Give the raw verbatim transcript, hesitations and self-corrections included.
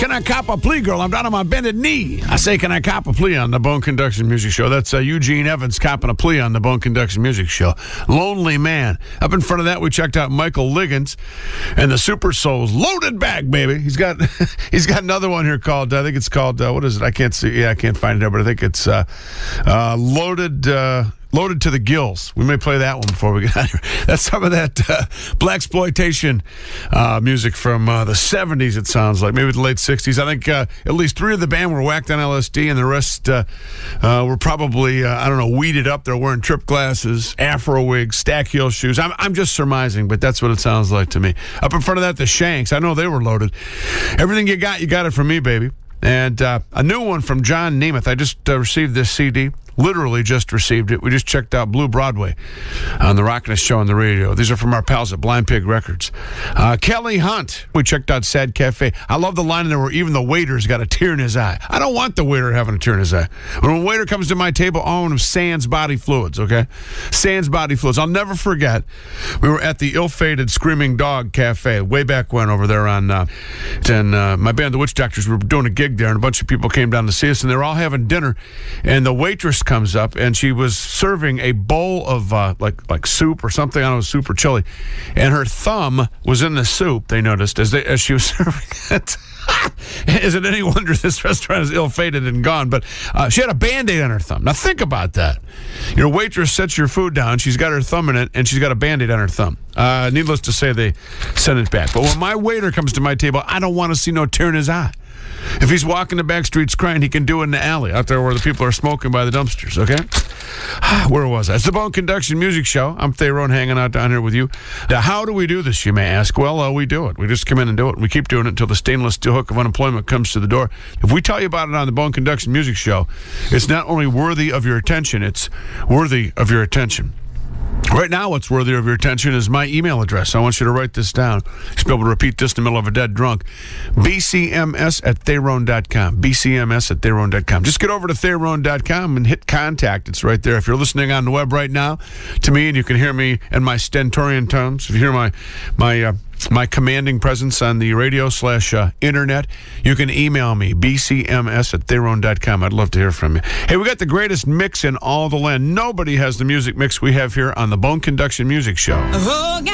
Can I cop a plea, girl? I'm down on my bended knee. I say, can I cop a plea on the Bone Conduction Music Show? That's uh, Eugene Evans copping a plea on the Bone Conduction Music Show. Lonely Man. Up in front of that, we checked out Michael Liggins and the Super Souls. Loaded Bag, baby. He's got he's got another one here called, I think it's called, uh, what is it? I can't see. Yeah, I can't find it there, but I think it's uh, uh, Loaded... Uh, Loaded to the Gills. We may play that one before we get out of here. That's some of that uh, blaxploitation uh, music from uh, the seventies, it sounds like. Maybe the late sixties. I think uh, at least three of the band were whacked on L S D, and the rest uh, uh, were probably, uh, I don't know, weeded up. They're wearing trip glasses, afro wigs, stack heel shoes. I'm, I'm just surmising, but that's what it sounds like to me. Up in front of that, the Shanks. I know they were loaded. Everything you got, you got it from me, baby. And uh, a new one from John Nemeth. I just uh, received this C D. Literally just received it. We just checked out Blue Broadway on the Rockin' Us Show on the radio. These are from our pals at Blind Pig Records. Uh, Kelly Hunt. We checked out Sad Cafe. I love the line in there where even the waiter's got a tear in his eye. I don't want the waiter having a tear in his eye. When a waiter comes to my table, I want him sans body fluids, okay? Sans body fluids. I'll never forget, we were at the ill-fated Screaming Dog Cafe way back when over there on, uh, and uh, my band, The Witch Doctors, we were doing a gig there, and a bunch of people came down to see us, and they were all having dinner, and the waitress comes up, and she was serving a bowl of uh, like like soup or something. I don't know, soup or chili, and her thumb was in the soup. They noticed as they as she was serving it. Is it any wonder this restaurant is ill-fated and gone? But uh, she had a Band-Aid on her thumb. Now think about that. Your waitress sets your food down. She's got her thumb in it, and she's got a Band-Aid on her thumb. Uh, needless to say, they sent it back. But when my waiter comes to my table, I don't want to see no tear in his eye. If he's walking the back streets crying, he can do it in the alley out there where the people are smoking by the dumpsters, okay? Where was I? It's the Bone Conduction Music Show. I'm Theron hanging out down here with you. Now, how do we do this, you may ask? Well, uh, we do it. We just come in and do it. And we keep doing it until the stainless steel hook of unemployment comes to the door. If we tell you about it on the Bone Conduction Music Show, it's not only worthy of your attention, it's worthy of your attention. Right now, what's worthy of your attention is my email address. I want you to write this down. You'll be able to repeat this in the middle of a dead drunk. B C M S at Theron dot com. B C M S at Theron dot com. Just get over to Theron dot com and hit contact. It's right there. If you're listening on the web right now to me and you can hear me in my stentorian tones, if you hear my my uh, my commanding presence on the radio slash uh, internet, you can email me, B C M S at Theron dot com. I'd love to hear from you. Hey, we got the greatest mix in all the land. Nobody has the music mix we have here on the Bone Conduction Music Show. Oh,